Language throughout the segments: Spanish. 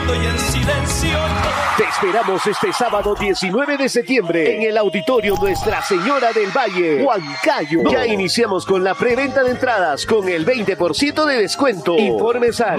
estoy en silencio. Te esperamos este sábado 19 de septiembre en el Auditorio Nuestra Señora del Valle, Huancayo. Ya iniciamos con la preventa de entradas con el 20% de descuento. Informes al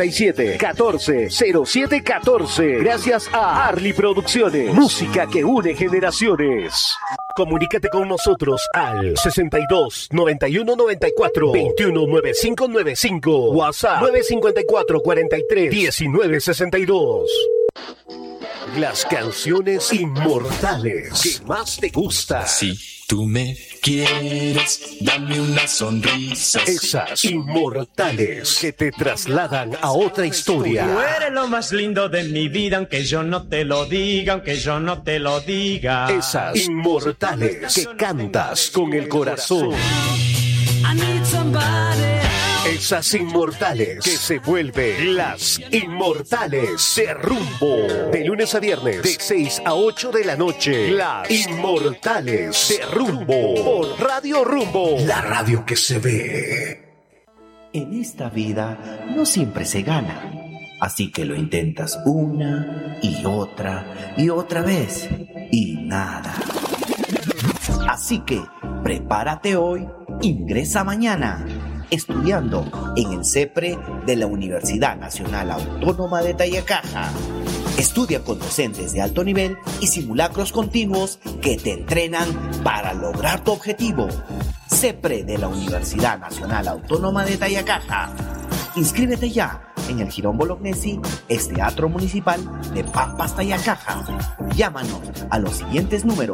937-140714. Gracias a Arly Producciones. Música que une generaciones. Comunícate con nosotros al 62 91 94 21 95 95. WhatsApp 954 43 19 62. Las canciones inmortales que más te gustan. Si tú me quieres, dame una sonrisa. Esas inmortales que te trasladan a otra historia. Tú eres lo más lindo de mi vida, aunque yo no te lo diga, aunque yo no te lo diga. Esas inmortales que cantas con el corazón. I need somebody. Esas inmortales que se vuelven las inmortales de Rumbo. De lunes a viernes, de 6 a 8 de la noche. Las inmortales de Rumbo. Por Radio Rumbo. La radio que se ve. En esta vida no siempre se gana. Así que lo intentas una y otra vez. Y nada. Así que prepárate hoy, ingresa mañana. Estudiando en el CEPRE de la Universidad Nacional Autónoma de Tayacaja. Estudia con docentes de alto nivel y simulacros continuos que te entrenan para lograr tu objetivo. CEPRE de la Universidad Nacional Autónoma de Tayacaja. Inscríbete ya en el Girón Bolognesi, Teatro Municipal de Pampas, Tayacaja. Llámanos a los siguientes números: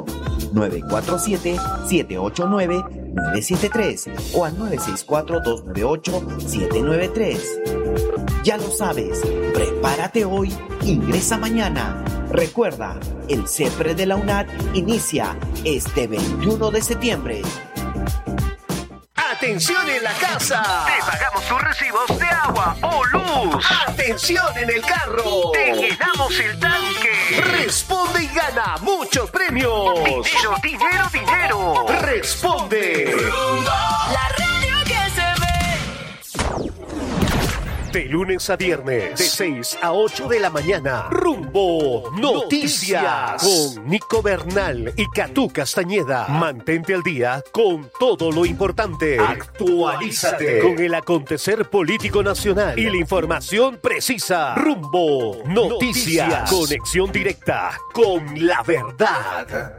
947-789-973 o al 964-298-793. Ya lo sabes, prepárate hoy, ingresa mañana. Recuerda, el CEPRE de la UNAD inicia este 21 de septiembre. ¡Atención en la casa! Te pagamos tus recibos de agua o luz. ¡Atención en el carro! Te llenamos el tanque. Responde y gana muchos premios. Dinero, dinero, dinero. Responde. La radio que se ve. De lunes a viernes, de 6 a 8 de la mañana, Rumbo Noticias. Con Nico Bernal y Catú Castañeda. Mantente al día con todo lo importante. Actualízate con el acontecer político nacional y la información precisa. Rumbo Noticias. Conexión directa con la verdad.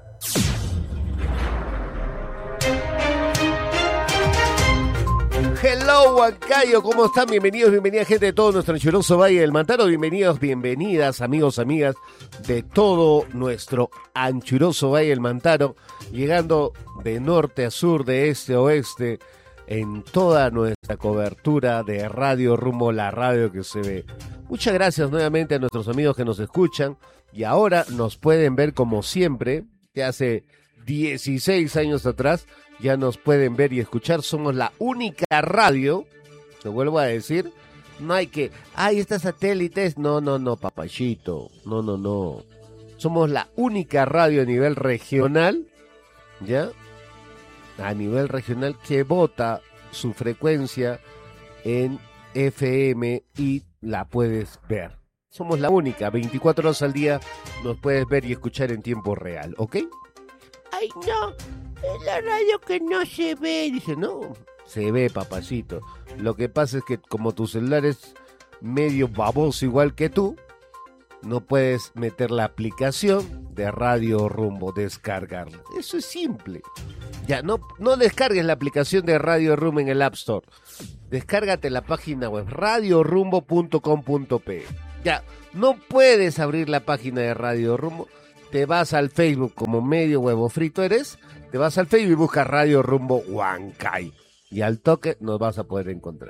Hello, Huancayo, ¿cómo están? Bienvenidos, bienvenidas, gente de todo nuestro anchuroso Valle del Mantaro. Bienvenidos, bienvenidas, amigos, amigas de todo nuestro anchuroso Valle del Mantaro. Llegando de norte a sur, de este a oeste, en toda nuestra cobertura de Radio Rumbo, la radio que se ve. Muchas gracias nuevamente a nuestros amigos que nos escuchan. Y ahora nos pueden ver como siempre, que hace 16 años atrás, ya nos pueden ver y escuchar. Somos la única radio, te vuelvo a decir, no hay que, estas satélites, no, papachito, no. Somos la única radio a nivel regional, ¿ya? A nivel regional que bota su frecuencia en FM y la puedes ver. Somos la única, 24 horas al día nos puedes ver y escuchar en tiempo real, ¿ok? Ay, no, es la radio que no se ve. Dice, no, se ve, papacito. Lo que pasa es que como tu celular es medio baboso igual que tú, no puedes meter la aplicación de Radio Rumbo, descargarla. Eso es simple. Ya, no descargues la aplicación de Radio Rumbo en el App Store. Descárgate la página web radiorumbo.com.pe. Ya, no puedes abrir la página de Radio Rumbo. Te vas al Facebook, como medio huevo frito eres, te vas al Facebook y buscas Radio Rumbo Huancay. Y al toque nos vas a poder encontrar.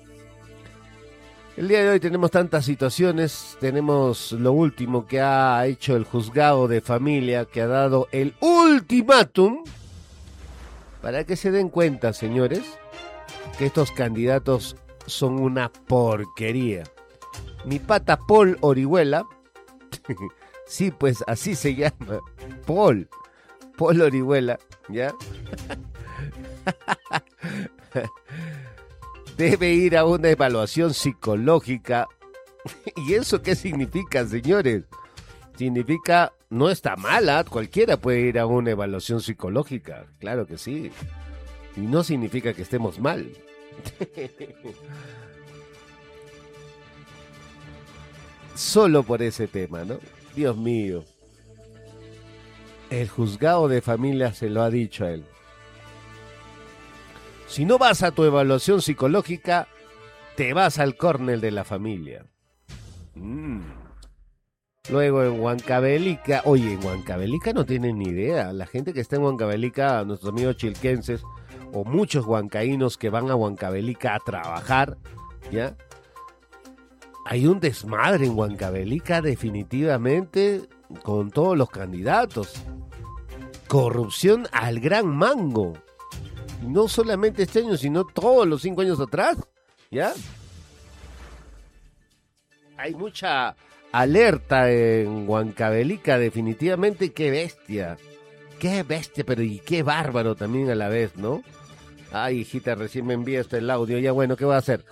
El día de hoy tenemos tantas situaciones, tenemos lo último que ha hecho el juzgado de familia, que ha dado el ultimátum, para que se den cuenta, señores, que estos candidatos son una porquería. Mi pata Paul Orihuela... Sí, pues así se llama, Paul Orihuela, ¿ya? Debe ir a una evaluación psicológica ¿Y eso qué significa, señores? Significa, no está mala, cualquiera puede ir a una evaluación psicológica, claro que sí. Y no significa que estemos mal. Solo por ese tema, ¿no? Dios mío. El juzgado de familia se lo ha dicho a él. Si no vas a tu evaluación psicológica, te vas al córner de la familia. Luego en Huancavelica, oye, en Huancavelica no tienen ni idea. La gente que está en Huancavelica, nuestros amigos chilquenses, o muchos huancaínos que van a Huancavelica a trabajar, ¿ya? Hay un desmadre en Huancavelica definitivamente con todos los candidatos. Corrupción al gran mango. No solamente este año, sino todos los 5 años atrás, ¿ya? Hay mucha alerta en Huancavelica, definitivamente. Qué bestia, pero y qué bárbaro también a la vez, ¿no? Ay, hijita, recién me enviaste el audio, ya bueno, ¿qué voy a hacer?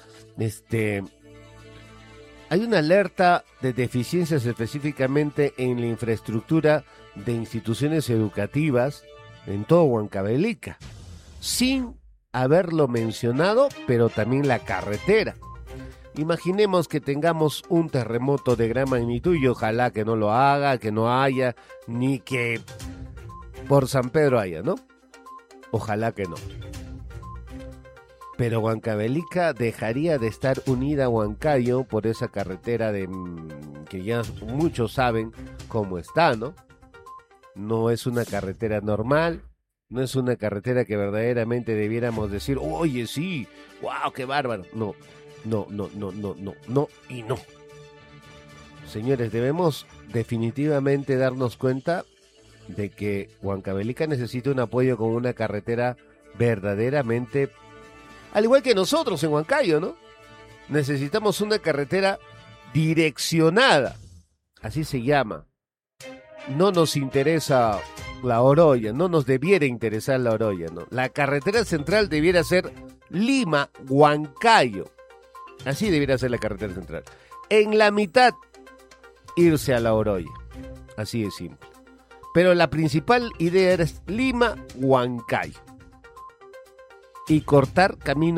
Hay una alerta de deficiencias específicamente en la infraestructura de instituciones educativas en todo Huancavelica, sin haberlo mencionado, pero también la carretera. Imaginemos que tengamos un terremoto de gran magnitud y ojalá que no lo haga, que no haya, ni que por San Pedro haya, ¿no? Ojalá que no. Pero Huancavelica dejaría de estar unida a Huancayo por esa carretera que ya muchos saben cómo está, ¿no? No es una carretera normal, no es una carretera que verdaderamente debiéramos decir, oye, sí, wow, qué bárbaro. No y no. Señores, debemos definitivamente darnos cuenta de que Huancavelica necesita un apoyo con una carretera verdaderamente, al igual que nosotros en Huancayo, ¿no? Necesitamos una carretera direccionada, así se llama. No nos interesa la Oroya, no nos debiera interesar la Oroya, ¿no? La carretera central debiera ser Lima-Huancayo. Así debiera ser la carretera central. En la mitad, irse a la Oroya. Así de simple. Pero la principal idea es Lima-Huancayo. Y cortar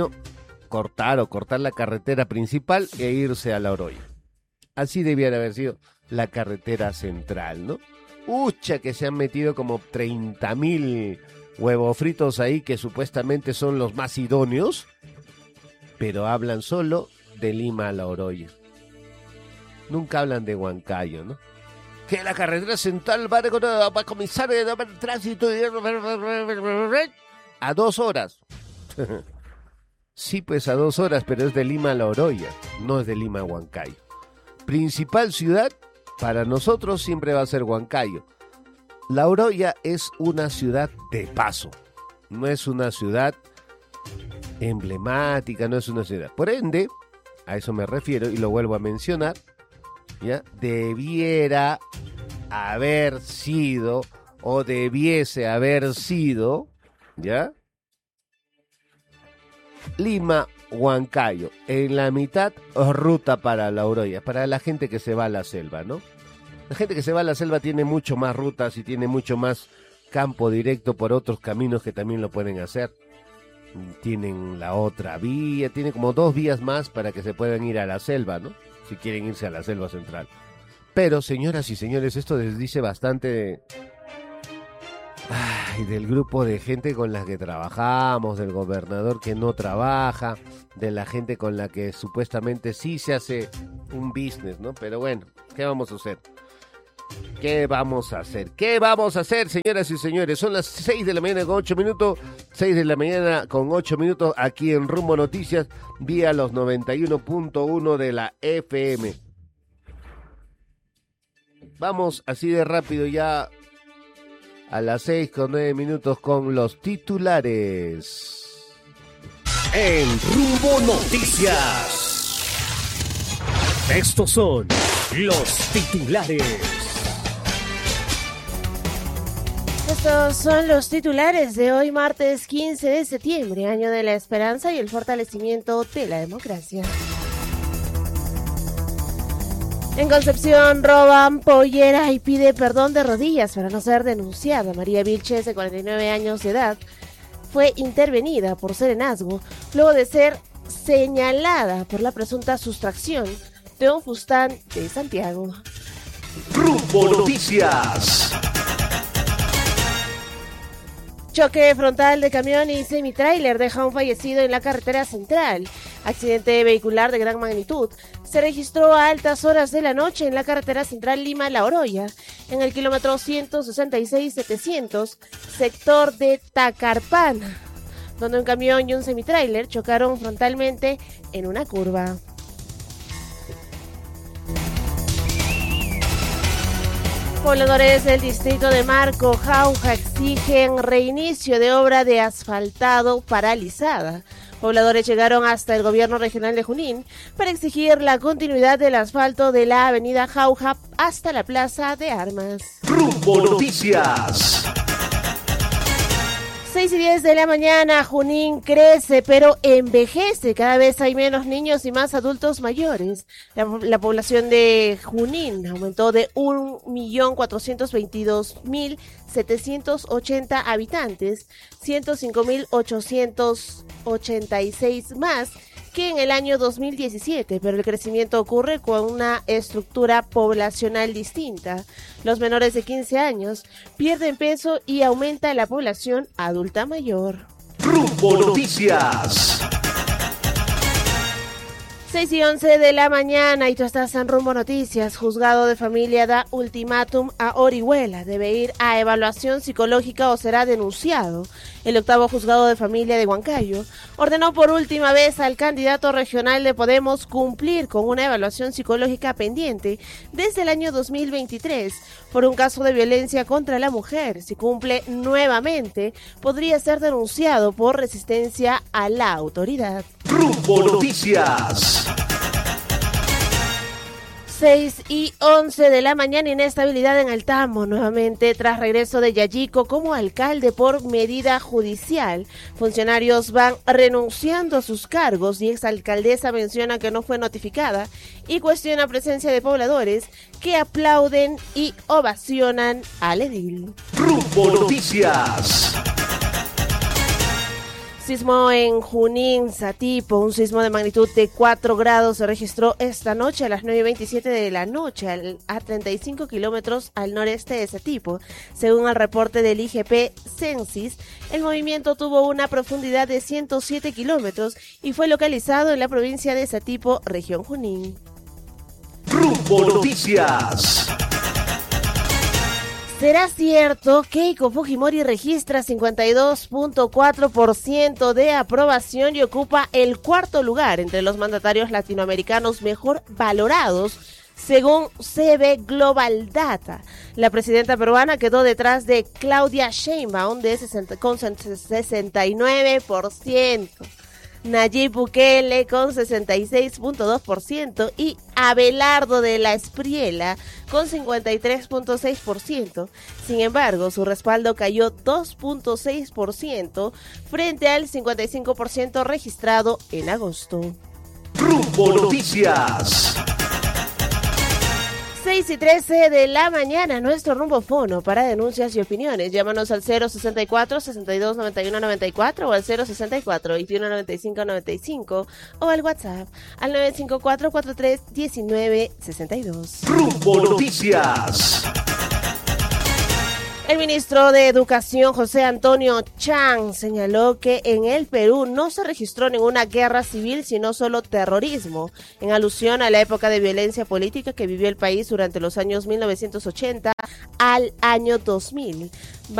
la carretera principal e irse a la Oroya. Así debiera haber sido la carretera central, ¿no? Ucha, que se han metido como 30.000 huevos fritos ahí que supuestamente son los más idóneos, pero hablan solo de Lima a la Oroya. Nunca hablan de Huancayo, ¿no? Que la carretera central va a comenzar a haber tránsito a 2 horas. Sí, pues a 2 horas, pero es de Lima a la Oroya, no es de Lima a Huancayo. Principal ciudad para nosotros siempre va a ser Huancayo. La Oroya es una ciudad de paso, no es una ciudad emblemática, no es una ciudad. Por ende, a eso me refiero y lo vuelvo a mencionar, ¿ya? Debiera haber sido o debiese haber sido, ¿ya? Lima, Huancayo, en la mitad ruta para la Oroya, para la gente que se va a la selva, ¿no? La gente que se va a la selva tiene mucho más rutas y tiene mucho más campo directo por otros caminos que también lo pueden hacer. Tienen la otra vía, tiene como 2 vías más para que se puedan ir a la selva, ¿no? Si quieren irse a la selva central. Pero, señoras y señores, esto les dice bastante del grupo de gente con la que trabajamos, del gobernador que no trabaja, de la gente con la que supuestamente sí se hace un business, ¿no? Pero bueno, ¿qué vamos a hacer? ¿Qué vamos a hacer, señoras y señores? Son las 6 de la mañana con 8 minutos. 6 de la mañana con 8 minutos aquí en Rumbo Noticias, vía los 91.1 de la FM. Vamos así de rápido ya a las 6 con 9 minutos con los titulares. En Rumbo Noticias. Estos son los titulares. Estos son los titulares de hoy, martes 15 de septiembre, año de la esperanza y el fortalecimiento de la democracia. En Concepción roban pollera y pide perdón de rodillas para no ser denunciada. María Vilches, de 49 años de edad, fue intervenida por serenazgo luego de ser señalada por la presunta sustracción de un fustán de Santiago. Rumbo Noticias. Choque frontal de camión y semitráiler deja a un fallecido en la carretera central. Accidente vehicular de gran magnitud se registró a altas horas de la noche en la carretera central Lima-La Oroya, en el kilómetro 166-700, sector de Tacarpana, donde un camión y un semitráiler chocaron frontalmente en una curva. Pobladores del distrito de Marco, Jauja, exigen reinicio de obra de asfaltado paralizada. Pobladores llegaron hasta el gobierno regional de Junín para exigir la continuidad del asfalto de la avenida Jauja hasta la Plaza de Armas. Rumbo Noticias. 6:10 de la mañana, Junín crece pero envejece. Cada vez hay menos niños y más adultos mayores. La población de Junín aumentó de 1.422.780 habitantes, 105.886 más que en el año 2017, pero el crecimiento ocurre con una estructura poblacional distinta. Los menores de 15 años pierden peso y aumenta la población adulta mayor. Rumbo Noticias. 6:11 de la mañana y tú estás en Rumbo Noticias. Juzgado de familia da ultimátum a Orihuela. Debe ir a evaluación psicológica o será denunciado. El octavo juzgado de familia de Huancayo ordenó por última vez al candidato regional de Podemos cumplir con una evaluación psicológica pendiente desde el año 2023 por un caso de violencia contra la mujer. Si cumple nuevamente, podría ser denunciado por resistencia a la autoridad. Rumbo Noticias. 6:11 de la mañana, inestabilidad en Altamo, nuevamente tras regreso de Yayico como alcalde por medida judicial. Funcionarios van renunciando a sus cargos y exalcaldesa menciona que no fue notificada y cuestiona presencia de pobladores que aplauden y ovacionan al edil. Rumbo Noticias. Sismo en Junín, Satipo, un sismo de magnitud de 4 grados se registró esta noche a las 9:27 de la noche a 35 kilómetros al noreste de Satipo. Según el reporte del IGP Censis, el movimiento tuvo una profundidad de 107 kilómetros y fue localizado en la provincia de Satipo, región Junín. Rumbo Noticias. ¿Será cierto? Keiko Fujimori registra 52.4% de aprobación y ocupa el cuarto lugar entre los mandatarios latinoamericanos mejor valorados, según CB Global Data. La presidenta peruana quedó detrás de Claudia Sheinbaum con 69%. Nayib Bukele con 66.2% y Abelardo de la Espriella con 53.6%. Sin embargo, su respaldo cayó 2.6% frente al 55% registrado en agosto. Rumbo Noticias. 6:13 de la mañana, nuestro rumbofono para denuncias y opiniones. Llámanos al 064-6291-94 o al 064-2195-95 o al WhatsApp al 954-43-1962. Rumbo Noticias. El ministro de Educación, José Antonio Chang, señaló que en el Perú no se registró ninguna guerra civil, sino solo terrorismo, en alusión a la época de violencia política que vivió el país durante los años 1980 al año 2000.